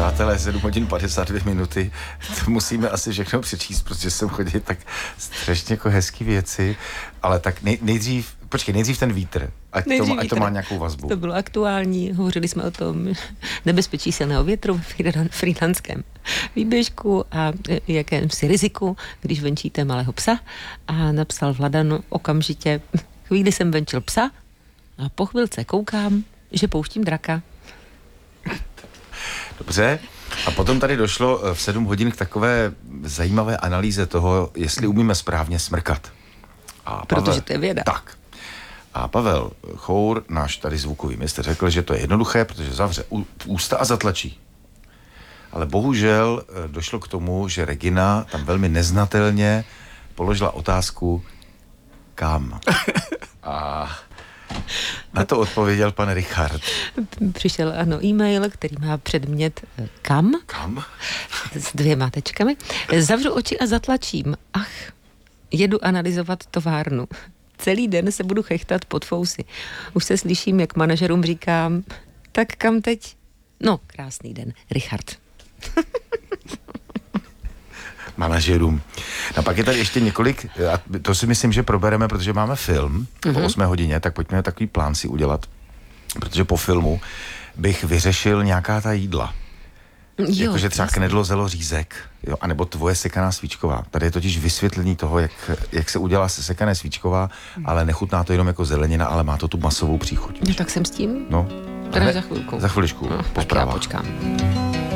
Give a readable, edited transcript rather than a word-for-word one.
Přátelé, 7 hodin 52 minuty, to musíme asi všechno přečíst, protože jsem chodil tak strašně jako hezký věci, ale tak nejdřív ten vítr, ať to má nějakou vazbu. To bylo aktuální, hovořili jsme o tom nebezpečí silného větru v frýdlantském výběžku a jakémsi riziku, když venčíte malého psa, a napsal Vladan okamžitě: chvíli jsem venčil psa a po chvilce koukám, že pouštím draka. Dobře. A potom tady došlo v 7 hodin k takové zajímavé analýze toho, jestli umíme správně smrkat. Protože to je věda. Tak. A Pavel Chour, náš tady zvukový mistr, řekl, že to je jednoduché, protože zavře ústa a zatlačí. Ale bohužel došlo k tomu, že Regina tam velmi neznatelně položila otázku kam. A na to odpověděl pan Richard. Přišel, e-mail, který má předmět kam? Kam? S 2 tečkami. Zavřu oči a zatlačím. Ach, jedu analyzovat továrnu. Celý den se budu chechtat pod fousy. Už se slyším, jak manažerům říkám: tak kam teď? No, krásný den, Richard. Manažerům. No pak je tady ještě několik, a to si myslím, že probereme, protože máme film po 8 hodině, tak pojďme takový plán si udělat, protože po filmu bych vyřešil nějaká ta jídla. Jakože třeba knedlo, zelo, řízek, jo, anebo tvoje sekaná svíčková. Tady je totiž vysvětlení toho, jak se udělá sekané svíčková, ale nechutná to jenom jako zelenina, ale má to tu masovou příchuť. No tak jsem s tím. No. Teda za chvilku. Za chviličku, po zprávách. Počkám.